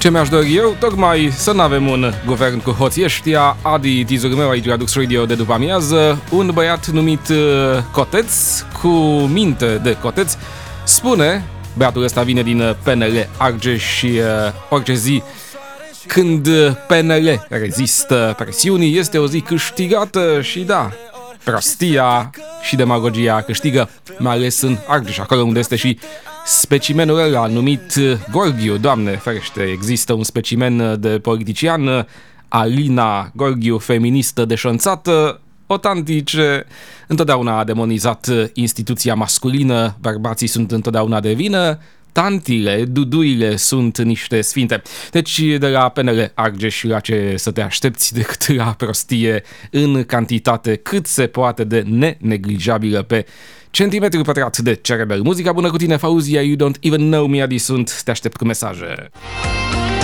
Ce mi-aș dori eu, tocmai să nu avem un guvern cu hoții ăștia. Adi, tizurul meu aici la Dux Radio de după amiază, un băiat numit Coteț, cu minte de coteț, spune, băiatul ăsta vine din PNL Argeș și orice zi când PNL rezistă presiunii este o zi câștigată și da, prostia și demagogia câștigă, mai ales în Argeș, acolo unde este și specimenul ăla numit Gorghiu. Doamne ferește, există un specimen de politician, Alina Gorghiu, feministă deșanțată, o tanti ce întotdeauna a demonizat instituția masculină, bărbații sunt întotdeauna de vină, tantile, duduile sunt niște sfinte. Deci de la PNL Argeș la ce să te aștepți decât la prostie în cantitate cât se poate de neneglijabilă pe centimetru pătrat de cerebel. Muzica bună cu tine, Fauzia, You Don't Even Know Me, Adi sunt, te aștept cu mesaje.